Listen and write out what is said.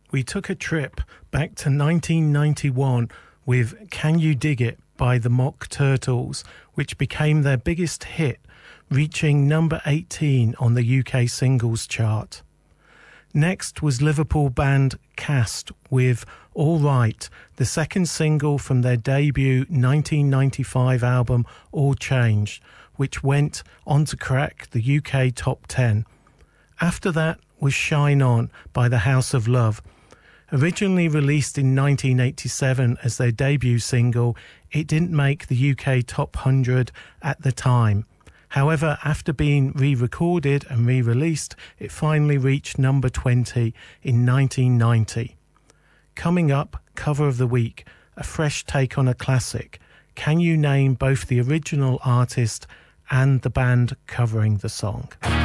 We took a trip back to 1991 with Can You Dig It by the Mock Turtles, which became their biggest hit, reaching number 18 on the UK singles chart. Next was Liverpool band Cast with All Right, the second single from their debut 1995 album All Changed, which went on to crack the UK top 10. After that was Shine On by the House of Love. Originally released in 1987 as their debut single, it didn't make the UK top 100 at the time. However, after being re-recorded and re-released, it finally reached number 20 in 1990. Coming up, Cover of the Week, a fresh take on a classic. Can you name both the original artist and the band covering the song?